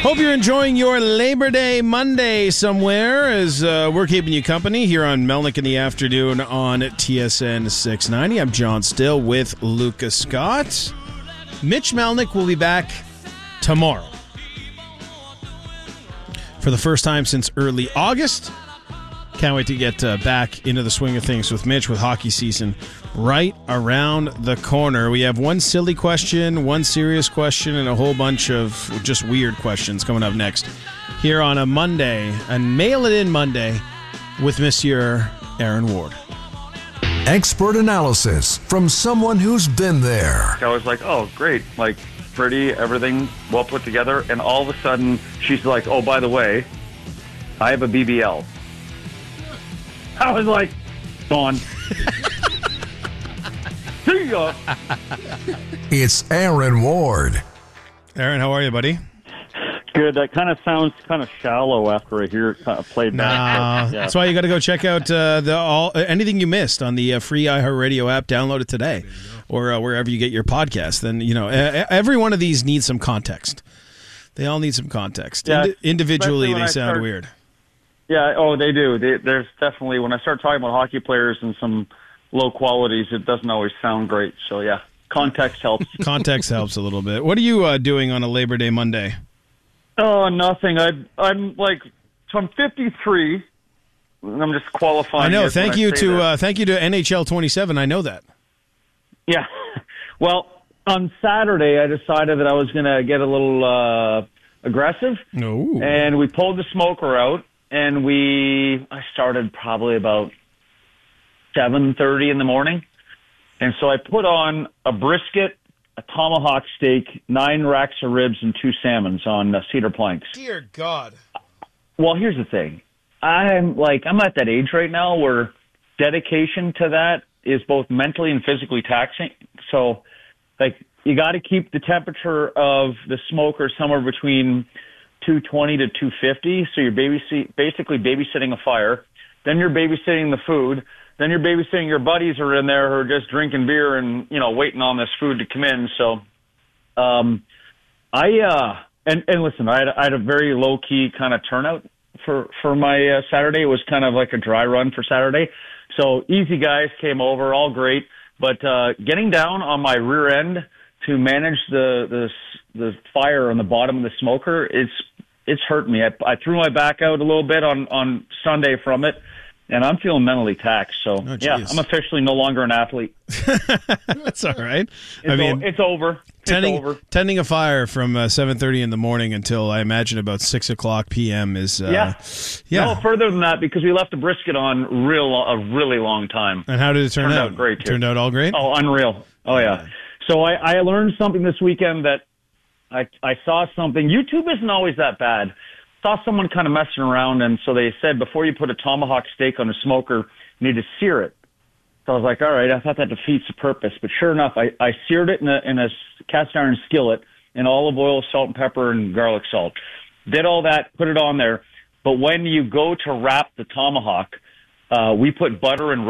Hope you're enjoying your Labor Day Monday somewhere as we're keeping you company here on Melnick in the Afternoon on TSN 690. I'm John Still with Lucas Scott. Mitch Melnick will be back tomorrow for the first time since early August. Can't wait to get back into the swing of things with Mitch with hockey season right around the corner. We have one silly question, one serious question, and a whole bunch of just weird questions coming up next here on a Monday, and Mail It In Monday with Monsieur Aaron Ward. Expert analysis from someone who's been there. I was like, oh, great, like pretty, everything well put together, and all of a sudden she's like, oh, by the way, I have a BBL. I was like, gone. See ya. It's Aaron Ward. Aaron, how are you, buddy? Good. That kind of sounds kind of shallow after I hear it kind of played back. That's why you got to go check out anything you missed on the free iHeartRadio app. Download it today, or wherever you get your podcast. Then every one of these needs some context. They all need some context. Yeah, individually, they sound weird. Yeah, they do. There's definitely, when I start talking about hockey players and some low qualities, it doesn't always sound great. So, yeah, context helps. Context helps a little bit. What are you doing on a Labor Day Monday? Oh, nothing. I'm 53, and I'm just qualifying. I know. Thank you to NHL 27. I know that. Yeah. Well, on Saturday, I decided that I was going to get a little aggressive. No. And we pulled the smoker out. And I started probably about 7:30 in the morning. And so I put on a brisket, a tomahawk steak, 9 racks of ribs, and 2 salmons on cedar planks. Dear God. Well, here's the thing. I'm at that age right now where dedication to that is both mentally and physically taxing. So, you got to keep the temperature of the smoker somewhere between 220 to 250, so you're basically babysitting a fire. Then you're babysitting the food. Then you're babysitting your buddies are in there who are just drinking beer and waiting on this food to come in. So, listen, I had a very low key kind of turnout for my Saturday. It was kind of like a dry run for Saturday. So easy guys came over, all great, but getting down on my rear end to manage the fire on the bottom of the smoker, it's hurt me. I threw my back out a little bit on Sunday from it, and I'm feeling mentally taxed. So, I'm officially no longer an athlete. That's all right. It's over. Tending a fire from 7:30 in the morning until I imagine about 6 o'clock p.m. is No, further than that, because we left the brisket on a really long time. And how did it turn out? Turned out great, too. Turned out all great? Oh, unreal. Oh, yeah. So I learned something this weekend that I saw something. YouTube isn't always that bad. Saw someone kind of messing around, and so they said before you put a tomahawk steak on a smoker, you need to sear it. So I was like, all right, I thought that defeats the purpose. But sure enough, I seared it in a cast iron skillet in olive oil, salt and pepper, and garlic salt. Did all that, put it on there. But when you go to wrap the tomahawk, we put butter and